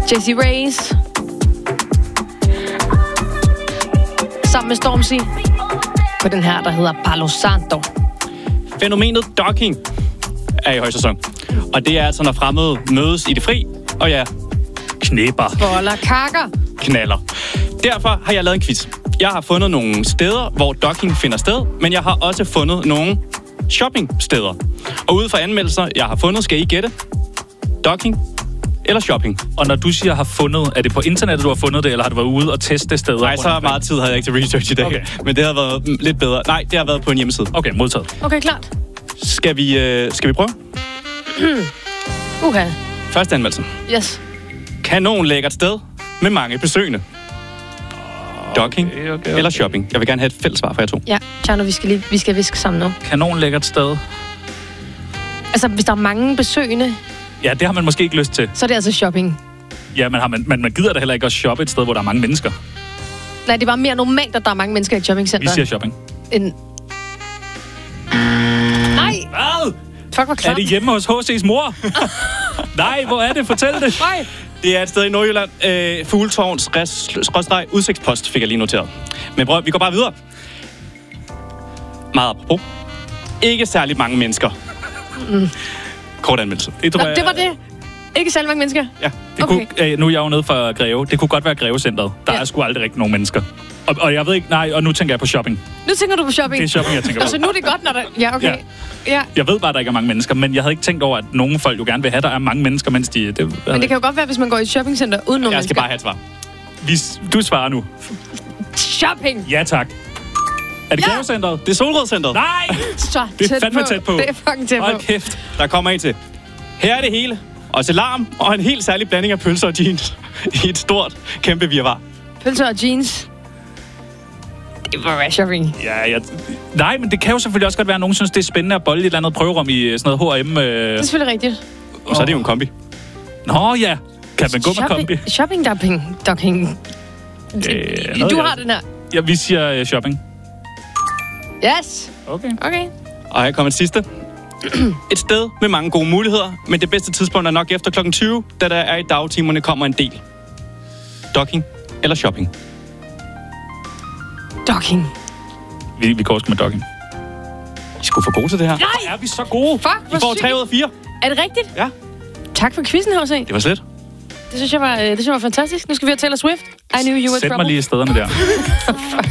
Jessie Reyes. Sammen med Stormzy. På den her, der hedder Palo Santo. Fænomenet docking er i højsæson. Og det er altså, når fremmede mødes i det fri, og ja, knæber. Boller kakker. Knaller. Derfor har jeg lavet en quiz. Jeg har fundet nogle steder, hvor docking finder sted, men jeg har også fundet nogle shoppingsteder. Og ud fra anmeldelser, jeg har fundet, skal I gætte? Docking eller shopping? Og når du siger har fundet, er det på internettet, du har fundet det, eller har du været ude og teste steder? Nej, så meget tid havde jeg ikke til research i dag. Okay. Men det har været lidt bedre. Nej, det har været på en hjemmeside. Okay, modtaget. Okay, klart. Skal vi prøve? Okay. Første anmeldelse. Yes. Kanon lækkert sted med mange besøgende. Docking eller shopping? Jeg vil gerne have et fælles svar for jer to. Ja, Tjerno, vi skal viske sammen nu. Kanon lækkert sted. Altså, hvis der er mange besøgende... Ja, det har man måske ikke lyst til. Så er det altså shopping. Ja, men man gider da heller ikke at shoppe et sted, hvor der er mange mennesker. Nej, det er bare mere normalt, at der er mange mennesker i et shoppingcenter. Vi siger shopping. Nej! Hvad? Fuck, hvor klart. Er det hjemme hos H.C.'s mor? Nej, hvor er det? Fortæl det. Nej! Det er et sted i Nordjylland. Fugletårns udsigtspost fik jeg lige noteret. Men prøv, vi går bare videre. Meget apropos. Ikke særlig mange mennesker. Kort anmeldelse. Det var det. Ikke særlig mange mennesker? Ja. Nu er jeg jo nede fra Greve. Det kunne godt være Grevecentret. Der er sgu aldrig rigtig nogen mennesker. Og jeg ved ikke, og nu tænker jeg på shopping. Nu tænker du på shopping? Det er shopping, jeg tænker på. Altså, nu er det godt, når der... Ja, okay. Ja. Jeg ved bare, at der ikke er mange mennesker, men jeg havde ikke tænkt over, at nogle folk jo gerne vil have, der er mange mennesker, mens de... Men det kan jo godt være, hvis man går i et shoppingcenter uden nogen Jeg skal bare have et svar. Du svarer nu. Shopping! Ja, tak. Er det Grevecentret? Det er Solrødcentret. Nej! Så det er fandme tæt på. Det er fucking tæt på. Hold kæft. Der kommer en til. Her er det hele. Også larm og en helt særlig blanding af pølser og jeans i et stort, kæmpe virvar. Pølser og jeans. Det må være shopping. Ja, nej, men det kan jo selvfølgelig også godt være, at nogen synes, det er spændende at bolle i et eller andet prøverum i sådan noget H&M. Det er selvfølgelig rigtigt. Og så er det jo en kombi. Nå ja, kan man gå med kombi? Docking. Du har den her. Ja, vi siger shopping. Yes. Okay. Og her kommer et sidste. Et sted med mange gode muligheder, men det bedste tidspunkt er nok efter klokken 20, da der er i dagtimerne kommer en del. Docking eller shopping? Docking. Vi går også med docking. I skulle få gode til det her. Nej! Er vi så gode? Fuck, I får 3 ud af 4. Er det rigtigt? Ja. Tak for quizzen, H.C. Det var slet. Det synes jeg var fantastisk. Nu skal vi have Taylor Swift. I knew you were trouble. Sæt mig lige i stederne der.